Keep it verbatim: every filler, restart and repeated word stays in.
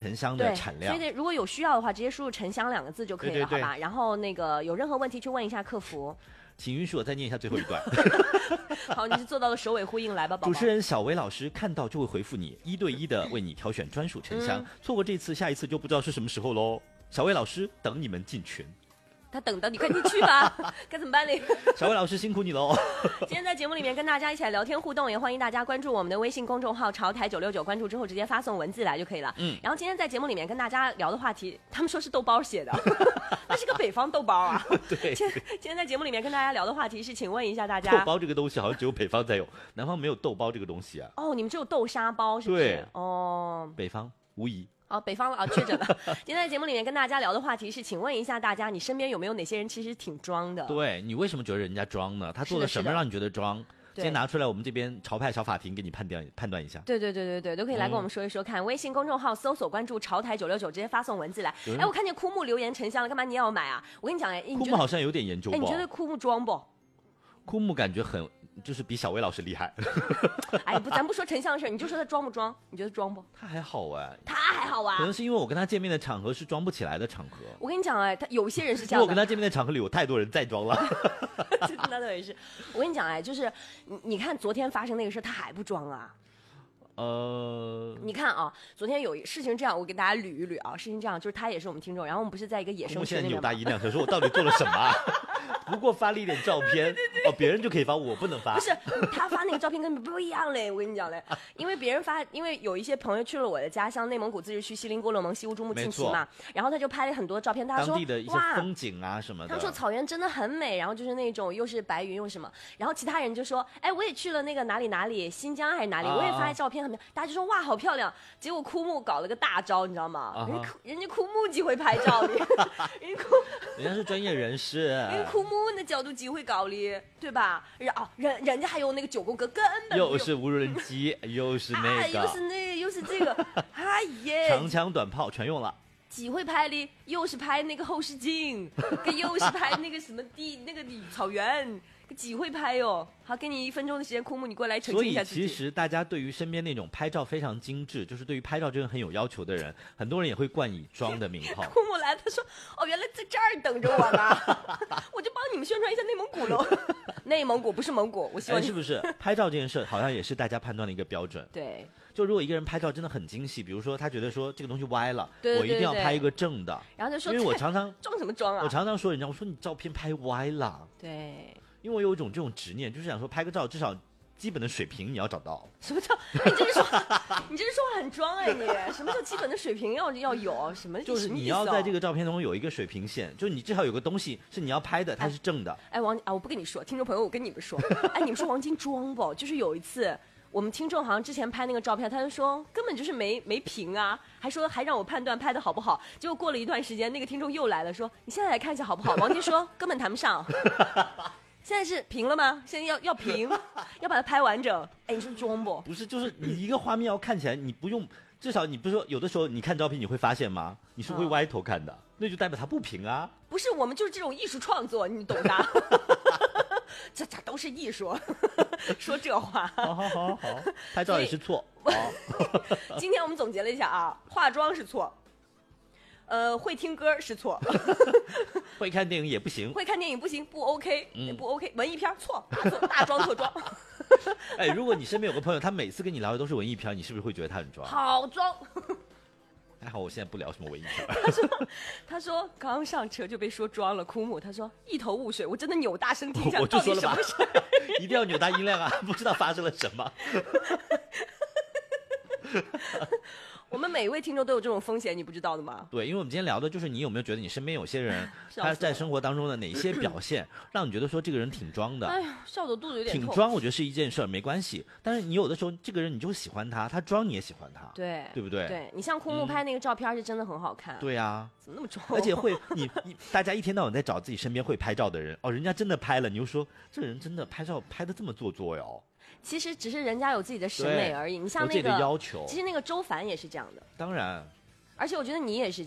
沉香的产量。 所以如果有需要的话，直接输入沉香两个字就可以了， 对对对好吧？然后那个有任何问题去问一下客服。 请允许我再念一下最后一段。 好，你是做到了首尾呼应，来吧，宝宝。 主持人小薇老师看到就会回复你，一对一的为你挑选专属沉香，嗯、错过这次，下一次就不知道是什么时候喽。小薇老师等你们进群。 他等着你，赶紧去吧，该怎么办呢？ 小薇老师辛苦你喽！ 今天在节目里面跟大家一起来聊天互动，也欢迎大家关注我们的微信公众号“潮台九六九”，关注之后直接发送文字来就可以了。嗯。然后今天在节目里面跟大家聊的话题，他们说是豆包写的，那是个北方豆包啊。 对。 今天在节目里面跟大家聊的话题是，请问一下大家， 豆包这个东西好像只有北方才有，南方没有豆包这个东西啊。 哦，你们只有豆沙包是不是？ 对。 哦。 北方无疑。 哦，北方啊，确诊了。今天在节目里面跟大家聊的话题是，请问一下大家，你身边有没有哪些人其实挺装的？ 对，你为什么觉得人家装呢？他做了什么让你觉得装？今天拿出来，我们这边潮派小法庭给你判断判断一下。 对对对对对，都可以来跟我们说一说看。嗯、微信公众号搜索关注“潮台九六九”，直接发送文字来。哎，我看见枯木留言沉香了，干嘛你也要买啊？我跟你讲，哎， 枯木好像有点研究。 哎，你觉得枯木装不？ 枯木感觉很。就是比小薇老师厉害。 哎，不，咱不说沉香的事，你就说他装不装？你觉得装不？ 他还好哎， 他还好啊。 可能是因为我跟他见面的场合是装不起来的场合。 我跟你讲哎，他有些人是这样的。 因为我跟他见面的场合里有太多人在装了。 那倒也是。我跟你讲哎，就是你你看昨天发生那个事，他还不装啊。呃，你看啊，昨天有事情这样，我给大家捋一捋啊。事情这样，就是他也是我们听众，然后我们不是在一个野生群里面吗？ 现在扭大音量，想说我到底做了什么、啊？不过发了一点照片，对对对哦，别人就可以发，我不能发。 不是，他发那个照片跟你不一样嘞，我跟你讲嘞，因为别人发，因为有一些朋友去了我的家乡内蒙古自治区锡林郭勒盟西乌珠穆沁旗嘛，然后他就拍了很多照片，他说当地的一些风景啊什么的， 他说草原真的很美，然后就是那种又是白云又什么，然后其他人就说，哎，我也去了那个哪里哪里，新疆还是哪里，我也发照片很美，大家就说哇好漂亮，结果枯木搞了个大招，你知道吗？啊、人家人家枯木几会拍照的，人家枯人家是专业人士， 人家枯木那角度几会搞的，对吧？人哦，人人家还有那个九宫格，根本又是无人机，又是那个， 哎、又是那又是这个，哎耶， 长枪短炮全用了。 几会拍的，又是拍那个后视镜，跟又是拍那个什么地那个草原，几会拍哟。好，给你一分钟的时间，枯木你过来澄清一下自己。 所以其实大家对于身边那种拍照非常精致，就是对于拍照这个很有要求的人，很多人也会冠以装的名号。 枯木来，他说：“哦，原来在这儿等着我呢，我就帮你们宣传一下内蒙古喽。内蒙古不是蒙古，我希望、 哎、是不是拍照这件事好像也是大家判断的一个标准？ 对。” 就如果一个人拍照真的很精细，比如说他觉得说这个东西歪了， 对对对对， 我一定要拍一个正的， 然后就说， 因为我常常装什么装啊？ 我常常说人家，我说你照片拍歪了， 对， 因为我有一种这种执念，就是想说拍个照至少基本的水平你要找到。 什么叫？你这是说，你这是说很装哎你？什么叫基本的水平要要有？什么就是你要在这个照片中有一个水平线，就是你至少有个东西是你要拍的，它是正的。 哎，哎王啊，我不跟你说，听众朋友，我跟你们说，哎，你们说王晶装不？就是有一次。我们听众好像之前拍那个照片，他就说根本就是没没评啊，还说还让我判断拍的好不好。结果过了一段时间，那个听众又来了，说你现在来看一下好不好？王晶说根本谈不上。现在是评了吗？现在要要评，要把它拍完整。哎，你说装不？ 不是，就是你一个画面要看起来，你不用，至少你不是说有的时候你看照片你会发现吗？你是会歪头看的，嗯、那就代表它不平啊。 不是，我们就是这种艺术创作，你懂的。这这都是艺术，说这话。 好好好好，拍照也是错。 今天我们总结了一下啊，化妆是错，呃，会听歌是错， 会看电影也不行， 会看电影不行，不 OK，、嗯、不 OK， 文艺片错，大错大装特装。 哎，如果你身边有个朋友，他每次跟你聊的都是文艺片，你是不是会觉得他很装？ 好装。 还好我现在不聊什么文艺片。 他说他说刚上车就被说装了，枯木他说一头雾水，我真的扭大声听一下我就说了吧， 到底什么事一定要扭大音量啊，不知道发生了什么。 我们每一位听众都有这种风险，你不知道的吗？ 对，因为我们今天聊的就是你有没有觉得你身边有些人他在生活当中的哪些表现让你觉得说这个人挺装的？ 哎呀，笑得肚子有点痛。 挺装我觉得是一件事儿，没关系，但是你有的时候这个人你就喜欢他，他装你也喜欢他， 对， 对不对？ 对，你像枯木拍那个照片是真的很好看。 对啊， 怎么那么装？ 而且会你你大家一天到晚在找自己身边会拍照的人，哦，人家真的拍了，你又说这人真的拍照拍得这么做作哟。 其实只是人家有自己的审美而已。你像那个有自己的要求， 其实那个周凡也是这样的。 当然。 而且我觉得你也是，